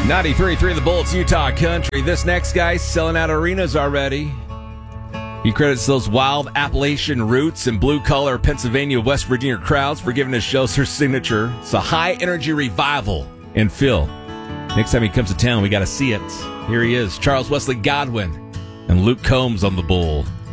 93.3 The Bullets, Utah Country. This next guy's selling out arenas already. He credits those wild Appalachian roots and blue-collar Pennsylvania, West Virginia crowds for giving his shows her signature. It's a high-energy revival. And Phil, next time he comes to town, we got to see it. Here he is, Charles Wesley Godwin and Luke Combs on the Bull.